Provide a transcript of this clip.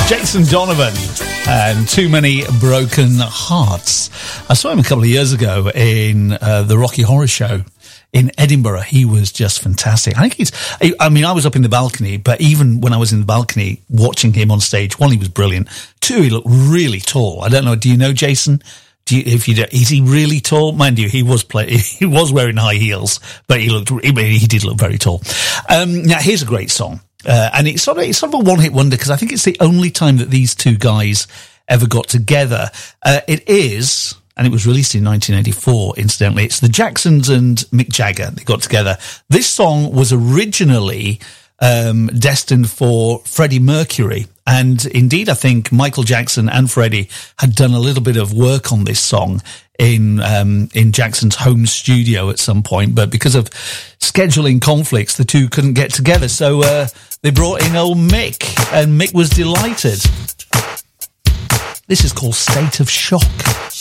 Jason Donovan and Too Many Broken Hearts. I saw him a couple of years ago in the Rocky Horror Show in Edinburgh. He was just fantastic. I think I was up in the balcony, but even when I was in the balcony watching him on stage, one, he was brilliant. Two, he looked really tall. I don't know, do you know Jason? Is he really tall? Mind you, he was wearing high heels, but he did look very tall. Now here's a great song. And it's sort of a one-hit wonder because I think it's the only time that these two guys ever got together. It is, and it was released in 1984, incidentally. It's the Jacksons and Mick Jagger. They got together. This song was originally destined for Freddie Mercury. And indeed, I think Michael Jackson and Freddie had done a little bit of work on this song in Jackson's home studio at some point. But because of scheduling conflicts, the two couldn't get together. So they brought in old Mick, and Mick was delighted. This is called State of Shock.